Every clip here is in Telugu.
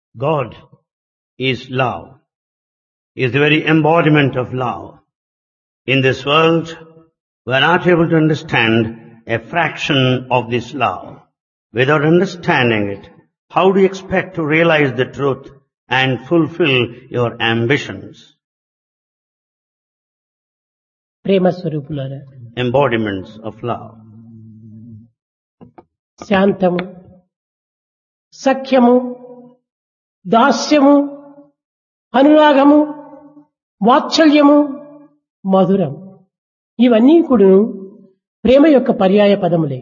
God is love, is the very embodiment of love. In this world, we are not able to understand a fraction of this love. Without understanding it, how do you expect to realize the truth and fulfill your ambitions? ప్రేమ స్వరూపులారా, Embodiments of love. శాంతము, సఖ్యము, దాస్యము, అనురాగము, వాత్సల్యము, మధురం, ఇవన్నీ కూడా ప్రేమ యొక్క పర్యాయ పదములే.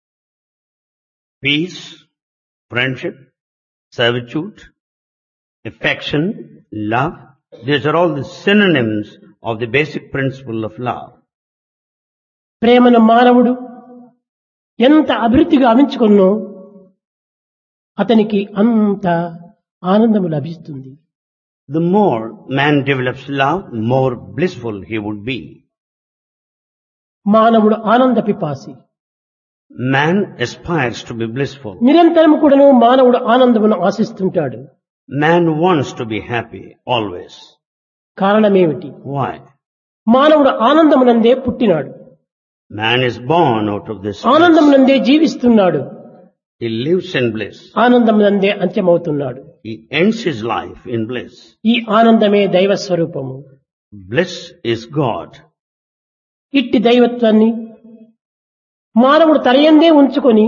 Peace, friendship, servitude, affection, love, these are all the synonyms of the basic principle of love. ప్రేమను మానవుడు ఎంత అభివృద్ధిగా అవించుకున్నో అతనికి అంత ఆనందము లభిస్తుంది. The more man develops love, more blissful he would be. మానవుడు ఆనంద పిపాసి. Man aspires to be blissful. నిరంతరం కూడాను మానవుడు ఆనందమును ఆశిస్తుంటాడు. Man wants to be happy always. కారణమేమిటి? Why? మానవుడు ఆనందమునందే పుట్టినాడు, Man is born out of this bliss. ఆనందమునందే జీవిస్తున్నాడు, He lives in bliss. ఆనందమునందే అంత్యమవుతున్నాడు. He ends his life in bliss. ఈ ఆనందమే దైవ స్వరూపము. Bliss is God. ఇట్టి దైవత్వాన్ని మానవుడు తనయందే ఉంచుకొని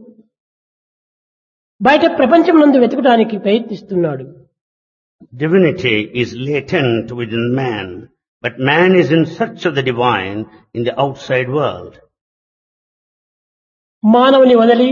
బయట ప్రపంచం నందు వెతకడానికి ప్రయత్నిస్తున్నాడు. Divinity is latent within man, but man is in search of the divine in the outside world. మానవుని వదిలి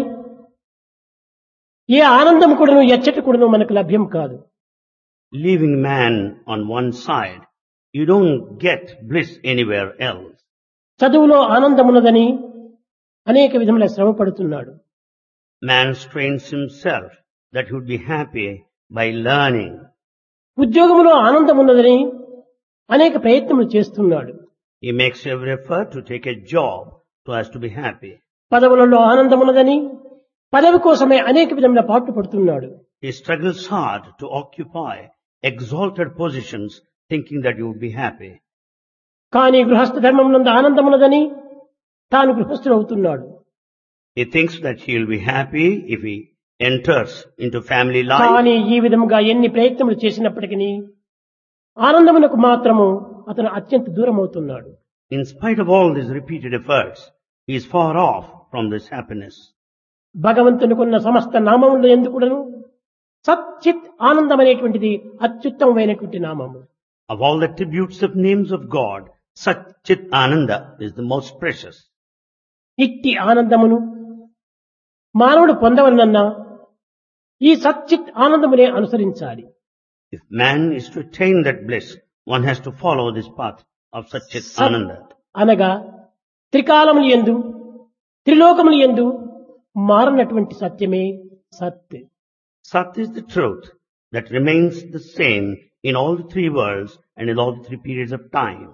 ఏ ఆనందం కూడాను ఎచ్చటి కూడాను మనకు లభ్యం కాదు. Leaving man on one side, you don't get bliss anywhere else. చదువులో ఆనందమున్నదని అనేక విధముల శ్రమ పడుతున్నాడు. Man strains himself that he would be happy by learning. ఉద్యోగములో ఆనందమున్నదని అనేక ప్రయత్నములు చేస్తున్నాడు. He makes every effort to take a job so as to be happy. పదవులలో ఆనందమున్నదని పదవి కోసమే అనేక విధముల పాటు పడుతున్నాడు. He struggles hard to occupy exalted positions thinking that you would be happy. కానీ గృహస్థ ధర్మం నందు ఆనందమున్నదని తాను గృహస్థుడు అవుతున్నాడు. He thinks that he will be happy if he enters into family life. కానీ ఈ విధముగా ఎన్ని ప్రయత్నములు చేసినప్పటికీ ఆనందమునకు మాత్రము అతను అత్యంత దూరం అవుతున్నాడు. In spite of all these repeated efforts, he is far off from this happiness. భగవంతునికున్న సమస్త నామముల ఎందుకుడను సచ్చిత్ ఆనందం అనేటువంటిది అత్యుత్తమమైనటువంటి నామము. Of all the attributes of names of God, Satchit Ananda is the most precious. ఇట్టి ఆనందమును మానవుడు పొందవలనన్నా ఈ సచ్చిత్ ఆనందమునే అనుసరించాలి. If man is to attain that bliss, one has to follow this path of Satchit సత్ Ananda. అనగా త్రికాలములు యందు త్రిలోకములు యందు మారనటువంటి సత్యమే సత్. Sat is the truth that remains the same in all the three worlds and in all the three periods of time.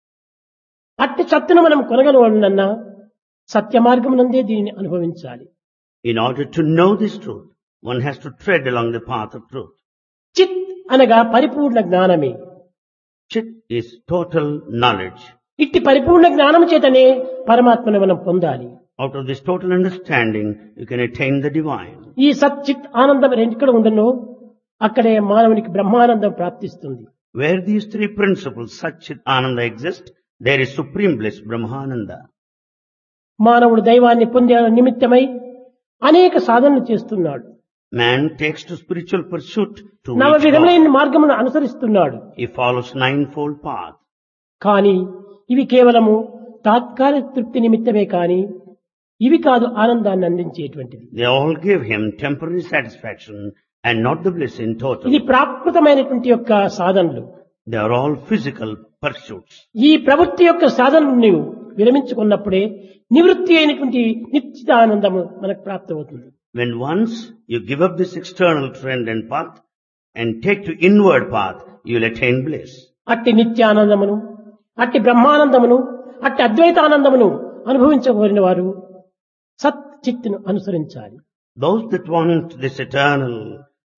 అట్టి సత్తును మనం కొనగలవలనన్నా సత్య మార్గమునందే దీనిని అనుభవించాలి. In order to know this truth, one has to tread along the path of truth. చిత్ అనగా పరిపూర్ణ జ్ఞానమే. Chit is total knowledge. ఇట్టి పరిపూర్ణ జ్ఞానం చేతనే పరమాత్మను మనం పొందాలి. Out of this total understanding, you can attain the divine. ఈ సచ్చిత్ ఆనందం ఎక్కడ ఉందనో అక్కడే మానవునికి బ్రహ్మానందం ప్రాప్తిస్తుంది. Where these three principles, Satchit Ananda, exist, there is supreme bliss, Brahmananda. మానవుడు దైవాన్ని పొందే నిమిత్తమై అనేక సాధనలు చేస్తున్నాడు. Man takes to spiritual pursuit to నవ reach విధములైన God. మార్గమును అనుసరిస్తున్నాడు. He follows ninefold path. కానీ ఇవి కేవలము తాత్కాలిక తృప్తి నిమిత్తమే కాని ఇవి కాదు ఆనందాన్ని అందించేటువంటిది. They all give him temporary satisfaction and not the bliss in total. ఇది ప్రాకృతమైనటువంటి యొక్క సాధనలు. They are all physical pursuits. ఈ ప్రవృత్తి యొక్క సాధనను నీవు విరమించుకున్నప్పుడే నివృత్తి అయినటువంటి నిత్యానందము మనకు ప్రాప్తమవుతుంది. When once you give up this external trend and path and take to inward path, you will attain bliss. అట్టి నిత్యానందమును, అట్టి బ్రహ్మానందమును, అట్టి అద్వైతానందమును అనుభవించబోరిన వారు సత్ చిత్తును అనుసరించాలి. Those that want this eternal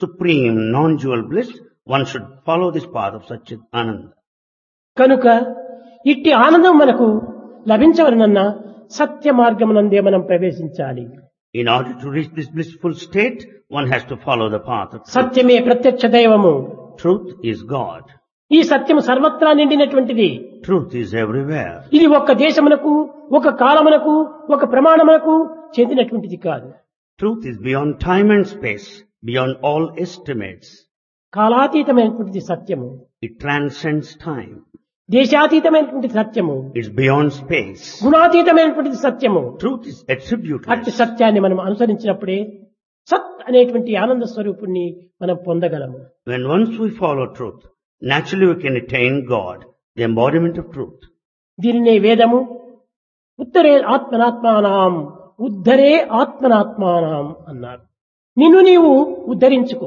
supreme, non-dual bliss, one should follow this path of Satchit Ananda. కనుక ఇట్టి ఆనందం మనకు లభించవలనన్నా సత్య మార్గమునందే మనం ప్రవేశించాలి. In order to reach this blissful state, one has to follow the path of truth. సత్యమే ప్రత్యక్ష దైవము. Truth is God. ఈ సత్యము సర్వత్రా నిండినటువంటిది. Truth is everywhere. ఇది ఒక దేశమునకు, ఒక కాలమునకు, ఒక ప్రమాణమునకు చెందినటువంటిది కాదు. Truth is beyond time and space, beyond all estimates. కాలాతీతమైనటువంటిది సత్యము. It transcends time. దేశాతీతమైనటువంటి సత్యము. It's beyond space. గుణాతీతమైనటువంటిది సత్యము. Truth is attributeless. అట్టి సత్యాన్ని మనం అనుసరించినప్పుడే సత్ అనేటువంటి ఆనంద స్వరూపుణ్ణి మనం పొందగలము. When once we follow truth, naturally we can attain God, the embodiment of truth. దీనినే వేదము ఉత్తరే ఆత్మనాత్మానాం ఉద్ధరే ఆత్మనాత్మానాం అన్నారు. నిన్ను నీవు ఉద్ధరించుకో.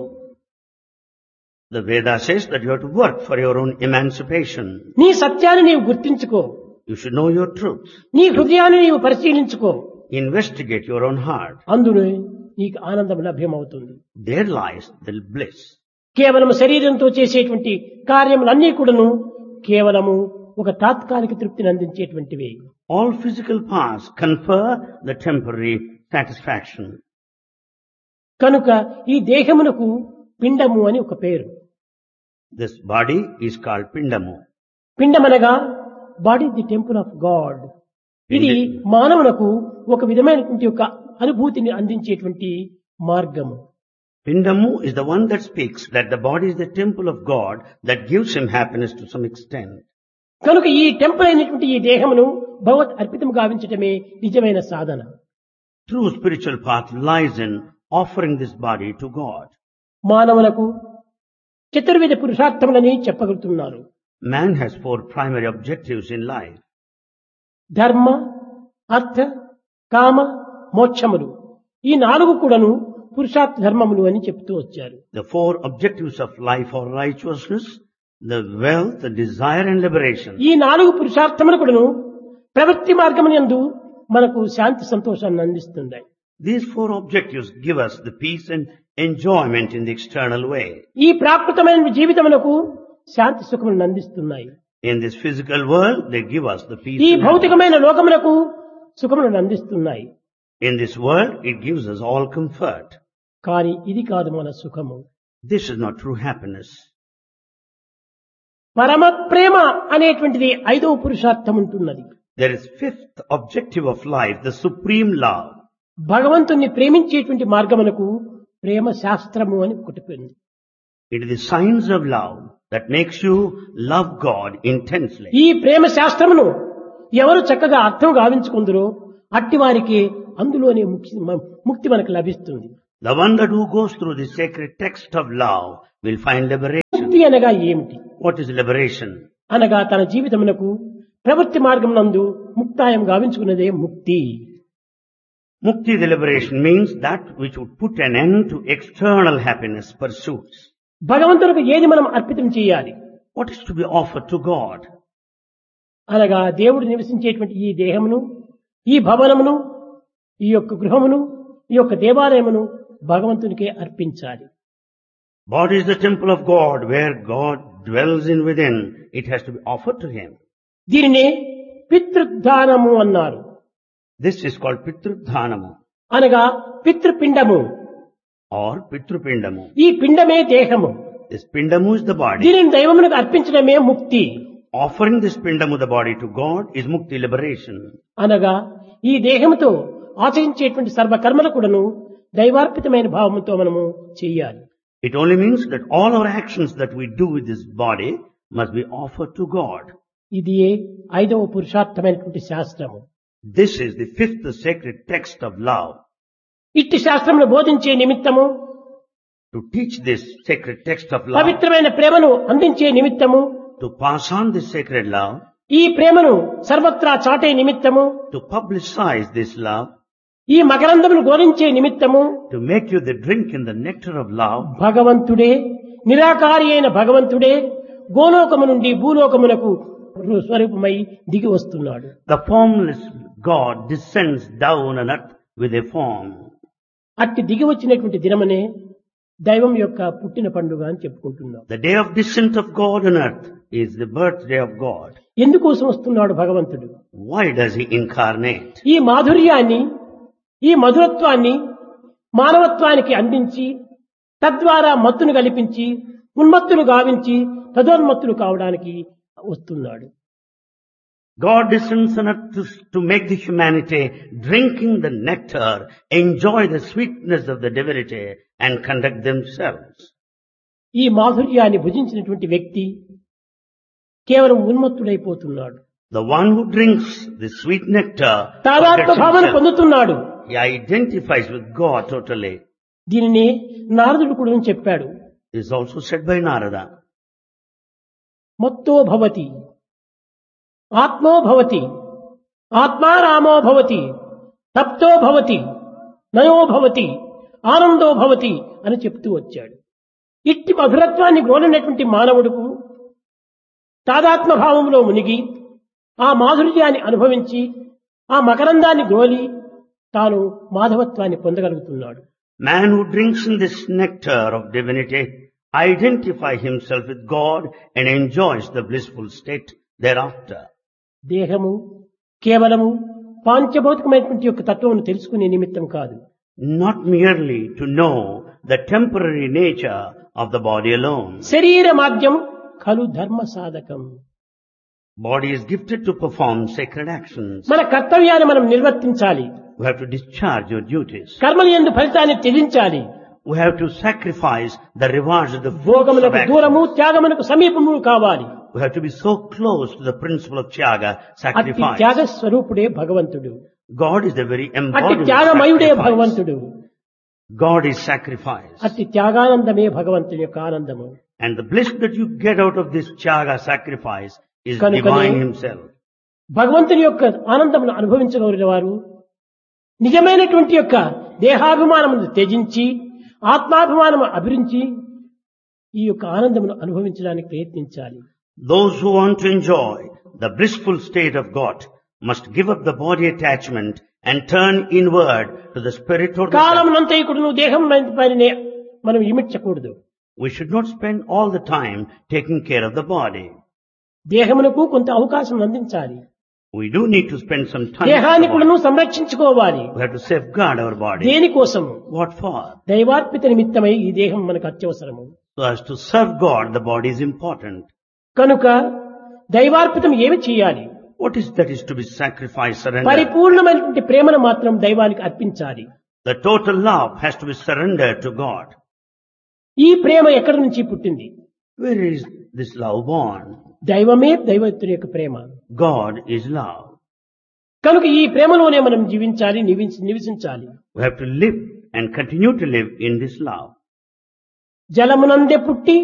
The Veda says that you have to work for your own emancipation. నీ సత్యాన్ని నీవు గుర్తించుకో. You should know your truth. నీ హృదయాన్ని నీవు పరిశీలించుకో. Investigate your own heart. అందులో నీకు ఆనందం లభ్యమవుతుంది. There lies the bliss. కేవలం శరీరంతో చేసేటువంటి కార్యములన్నీ కూడాను కేవలము ఒక తాత్కాలిక తృప్తిని అందించేటువంటివి. All physical parts confer the temporary satisfaction. కనుక ఈ దేహమునకు పిండము అని ఒక పేరు. This body is called Pindamu. పిండమనగా body the temple of God. ఇది మానవులకు ఒక విధమైనటువంటి ఒక అనుభూతిని అందించేటువంటి మార్గము. Pindamu is the one that speaks that the body is the temple of God that gives him happiness to some extent. కనుక ఈ టెంపుల్ అయినటువంటి ఈ దేహమును భగవత్ అర్పితం గావించటమే నిజమైన సాధన. True spiritual path lies in offering this body to God. మానవులకు చతుర్విధ పురుషార్థములని చెప్పగలుగుతున్నారు. Man has 4 primary objectives in life. ధర్మ, అర్థ, కామ, మోక్షములు. ఈ 4 కూడాను పురుషార్థ ధర్మములు అని చెప్తూ వచ్చారు. The 4 objectives of life are righteousness, the wealth, the desire and liberation. ఈ 4 పురుషార్థములు కూడాను ప్రవృత్తి మార్గమునందు మనకు శాంతి సంతోషాన్ని అందిస్తుంది. These 4 objectives give us the peace and enjoyment in the external way. ఈ ప్రాకృతమైన జీవితమునకు శాంతి సుఖములను అందిస్తున్నాయి. In this physical world, they give us the peace. ఈ and భౌతికమైన లోకమునకు సుఖములను అందిస్తున్నాయి. In this world, it gives us all comfort. కానీ ఇది కాదు మన సుఖము. This is not true happiness. పరమ ప్రేమ అనేటువంటిది 5వ పురుషార్థం ఉంటున్నది. There is 5th objective of life, the supreme love. భగవంతుణ్ణి ప్రేమించేటువంటి మార్గమునకు ప్రేమ శాస్త్రము అని ఒకటి ఉంది. It is the science of love that makes you love God intensely. ఈ ప్రేమ శాస్త్రమును ఎవరు చక్కగా అర్థం గావించుకుందరో అట్టి వారికి అందులోనే ముక్తి మనకు లభిస్తుంది. The one that who goes through the sacred text of love will find liberation. ముక్తి అనగా ఏమిటి? What is liberation? అనగా తన జీవితమునకు ప్రవృత్తి మార్గం నందు ముక్తాయం గావించుకున్నదే ముక్తి. Mukti, the liberation, means that which would put an end to external happiness pursuits. భగవంతునికి ఏది మనం అర్పితం చేయాలి? What is to be offered to God? అనగా దేవుడు నివసించేటువంటి ఈ దేహమును, ఈ భవనమును, ఈ యొక్క గృహమును, ఈ యొక్క దేవాలయమును భగవంతునికే అర్పించాలి. Body is the temple of God where God dwells in within. It has to be offered to Him. దీనినే పితృదానము అన్నారు. This is called Pitrudhanamu అనగా పితృపిండము. or Pitrupindamu. ఈ పిండమే దేహము. This Pindamu is the body. దీనిని దైవమునకు అర్పించడమే ముక్తి. Offering this Pindamu, the body, to God is Mukti, liberation. అనగా ఈ దేహముతో ఆచరించేటువంటి సర్వకర్మలు కూడాను దైవార్పితమైన భావముతో మనము చేయాలి. It only means that all our actions that we do with this body must be offered to God. ఇది 5వ పురుషార్థమైనటువంటి శాస్త్రము. This is the 5th sacred text of love. ఇట్టి శాస్త్రమును బోధించే నిమిత్తము, To teach this sacred text of love, పవిత్రమైన ప్రేమను అందించే నిమిత్తము, to pass on this sacred love, ఈ ప్రేమను సర్వత్రా చాటే నిమిత్తము, to publicize this love, ఈ మకరందమును గోలించే నిమిత్తము, to make you the drink in the nectar of love, భగవంతుడే, నిరాకారి అయిన భగవంతుడే గోలోకము నుండి భూలోకమునకు స్వరూపమై దిగి వస్తున్నాడు. the formless God descends down on earth with a form. అట్టి దిగి వచ్చినటువంటి దినమనే దైవం యొక్క పుట్టిన పండుగ అని చెప్పుకుంటున్నాం. The day of descent of God on earth is the birthday of God. ఎందుకోసం వస్తున్నాడు భగవంతుడు? Why does he incarnate? ఈ మాధుర్యాన్ని, ఈ మధురత్వాన్ని మానవత్వానికి అందించి తద్వారా మత్తును కల్పించి ఉన్మత్తులు గావించి తదోన్మత్తులు కావడానికి వస్తున్నాడు. God descends on earth to make the humanity drinking the nectar, enjoy the sweetness of the divinity and conduct themselves. ఈ మాధుర్యాన్ని భుజించినటువంటి వ్యక్తి కేవలం ఉన్మత్తుడైపోతున్నాడు. The one who drinks the sweet nectar తాదాత్మ్య forgets భావన himself. పొందుతున్నాడు. He identifies with God totally. దీనిని నారదుడు కూడా చెప్పాడు. This is also said by Narada. మత్తో భవతి, ఆత్మో భవతి, ఆత్మారామో భవతి, తప్తో భవతి, నయో భవతి, ఆనందో భవతి అని చెప్తూ వచ్చాడు. ఇట్టి మధురత్వాన్ని గ్రోలినటువంటి మానవుడుకు తాదాత్మ భావంలో మునిగి ఆ మాధుర్యాన్ని అనుభవించి ఆ మకరందాన్ని గ్రోలి తాను మాధవత్వాన్ని పొందగలుగుతున్నాడు. Man who drinks in this nectar of divinity identifies himself with God and enjoys the blissful state thereafter. దేహము కేవలము పాంచభౌతికమైనటువంటి యొక్క తత్వమును తెలుసుకునే నిమిత్తం కాదు. Not merely to know the temporary nature of the body alone. శరీర మాధ్యం ఖలు ధర్మ సాధకం. Body is gifted to perform sacred actions. మన కర్తవ్యాన్ని మనం నిర్వర్తించాలి. We have to discharge your duties. కర్మల యందు ఫలితాన్ని త్యజించాలి. We have to sacrifice the rewards of the fruits of భోగములకు దూరము, actions. త్యాగమునకు సమీపము కావాలి. We have to be so close to the principle of Tyaga, అట్టి sacrifice. త్యాగ స్వరూపుడే భగవంతుడు. God is the very అట్టి embodiment of త్యాగమయుడే sacrifice. భగవంతుడు. God is sacrifice. అట్టి త్యాగానందమే భగవంతుని యొక్క ఆనందము. And the bliss that you get out of this Tyaga sacrifice is Kanukane, divine himself. భగవంతుని యొక్క ఆనందమును అనుభవించగలిగిన వారు నిజమైనటువంటి యొక్క దేహాభిమానమును త్యజించి ఆత్మాభిమానము అభిరించి ఈ యొక్క ఆనందమును అనుభవించడానికి ప్రయత్నించాలి. Those who want to enjoy the blissful state of God must give up the body attachment and turn inward to the spirit or the self. కాలమునంతైకుడును దేహం పైనే మనం ఇమిడ్చకూడదు. We should not spend all the time taking care of the body. దేహమునకు కొంత అవకాశం అందించాలి. We do need to spend some time with దేహాన్ని the కూడాను body. సంరక్షించుకోవాలి. We have to safeguard our body. దేనికోసము? What for? దైవార్పిత నిమిత్తమై ఈ దేహం మనకు అత్యవసరము. So as to serve God, the body is important. కనుక దైవార్పితం ఏమి చేయాలి? What is that is to be sacrificed, surrendered? పరిపూర్ణమైనటువంటి ప్రేమను మాత్రం దైవానికి అర్పించాలి. The total love has to be surrendered to God. ఈ ప్రేమ ఎక్కడి నుంచి పుట్టింది? Where is this love born? దైవమే దైవత్తుని యొక్క ప్రేమ. God is love. కనుక ఈ ప్రేమలోనే మనం జీవించాలి, నివసించాలి. We have to live and continue to live in this love. జలమునందే పుట్టి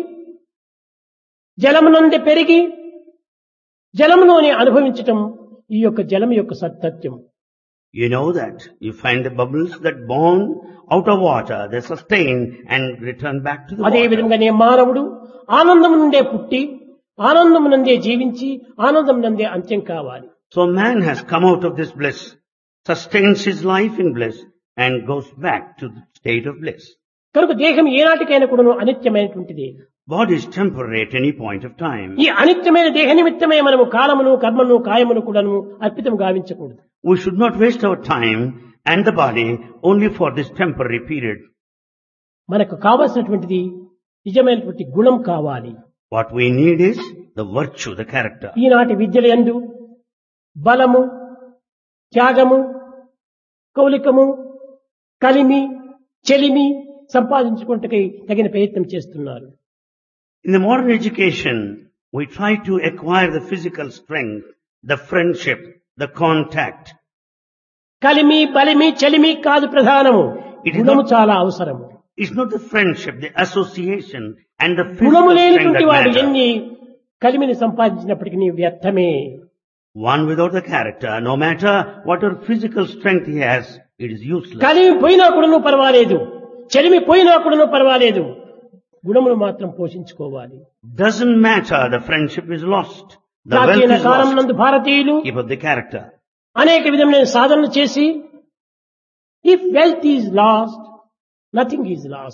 జలమునందే పెరిగి జలములోనే అనుభవించటం ఈ యొక్క జలం యొక్క సత్యం. You know that. You find the bubbles that born out of water, they sustain and return back to the అదే water. విధంగానే మానవుడు ఆనందము నుండే పుట్టి ఆనందము నందే జీవించి ఆనందం నందే అంత్యం కావాలి. So man has come out of this bliss, sustains his life in bliss and goes back to the state of bliss. కనుక దేహం ఏనాటికైనా కూడాను అనిత్యమైనటువంటిది. Body is temporary at any point of time. ఈ అనిత్యమైన దేహ నిమిత్తమే మనము కాలమును కర్మను కాయమును కూడాను అర్పితం గావించకూడదు. We should not waste our time and the body only for this temporary period. మనకు కావలసినటువంటిది నిజమైనటువంటి గుణం కావాలి. What we need is the virtue, the character. ఈనాటి విద్యల యందు బలము, త్యాగము, కౌలికము, కలిమి, చెలిమి సంపాదించుకుంటకై తగిన ప్రయత్నం చేస్తున్నారు. In the modern education, we try to acquire the physical strength, the friendship, the contact. కలిమి, బలిమి, చెలిమి కాదు ప్రధానము. It is గుణము not- చాలా అవసరము. It's not the friendship, the association and the గుణము physical strength లేనిటువంటి that వాడు matter. ఎన్ని కలిమిని సంపాదించినప్పటికీ వ్యర్థమే. One without the character, no matter whatever physical strength he has, it is useless. కలిమి పోయినా కూడాను పర్వాలేదు, చెలిమి పోయినా కూడాను పర్వాలేదు, గుణమును మాత్రం పోషించుకోవాలి. Doesn't matter, the friendship is lost. The wealth ప్రాచీన is కాలం lost. నందు భారతీయులు Keep up the character. అనేక విధమైన సాధనలు చేసి if wealth is lost nothing is lost,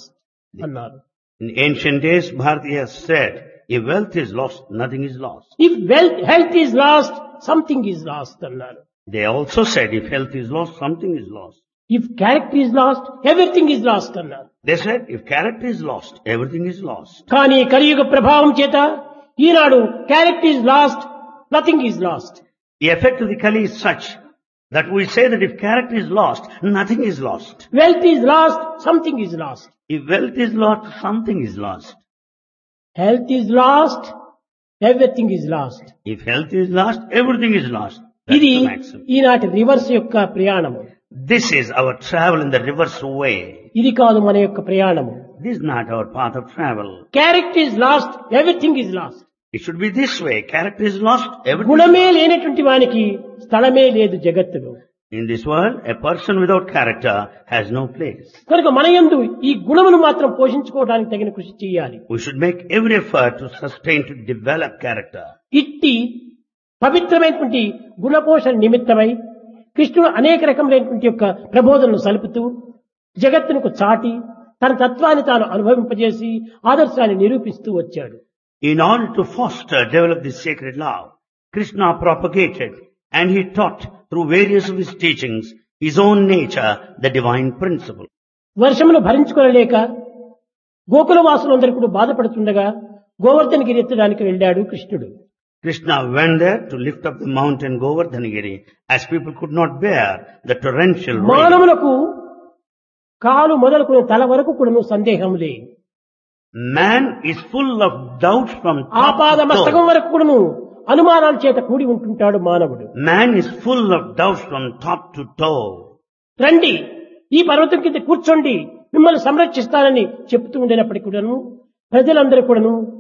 అన్నారు. In ancient days, Bharatiya said, if wealth is lost, nothing is lost. If health is lost, something is lost అన్నారు. They also said, if health is lost, something is lost. If character is lost, everything is lost అన్నారు. They said, if character is lost, everything is lost. కానీ కలియుగ ప్రభావం చేత ఈనాడు character is lost, nothing is lost. The effect of the Kali is such that we say that if character is lost, nothing is lost. Wealth is lost, something is lost. If wealth is lost, something is lost. Health is lost, everything is lost. If health is lost, everything is lost. That's ఇది the maxim. ఈనాటి రివర్స్ యొక్క ప్రయాణము. This is our travel in the reverse way. ఇది కాదు మన యొక్క ప్రయాణము. This is not our path of travel. Character is lost, everything is lost. It should be this way. Character is lost, everything is గుణమే lost. లేనటువంటి వానికి స్థలమే లేదు జగత్తులో. In this world, a person without character has no place. కనుక మన యందు ఈ గుణమును మాత్రం పోషించుకోవడానికి తగిన కృషి చేయాలి. We should make every effort to sustain, to develop character. ఇట్టి పవిత్రమైనటువంటి గుణపోషణ నిమిత్తమై కృష్ణుడు అనేక రకములైనటువంటి యొక్క ప్రబోధనలు సలుపుతూ జగత్తునకు చాటి తన తత్వాన్ని తాను అనుభవింపజేసి ఆదర్శాన్ని నిరూపిస్తూ వచ్చాడు. In order to foster, develop this sacred love, Krishna propagated and he taught through various of his teachings his own nature, the divine principle. వర్షమును భరించుకోలేక Gokula వాసులందరూ కూడా బాధపడుతుండగా గోవర్ధనగిరి ఎత్తడానికి వెళ్ళాడు కృష్ణుడు. Krishna went there to lift up the mountain Govardhanagiri as people could not bear the torrential rain. మానవులకు కాలు మొదలుకునే తల వరకు కూడా సందేహములే. Man is full of doubts from ఆపాద top to మస్తకం toe. వరకు కూడాను అనుమానాల చేత కూడి ఉంటుంటాడు మానవుడు. Man is full of doubts from top to toe. రండి ఈ పర్వతం కింద కూర్చోండి మిమ్మల్ని సంరక్షిస్తానని చెప్తూ ఉండినప్పటికీ కూడాను ప్రజలందరూ కూడాను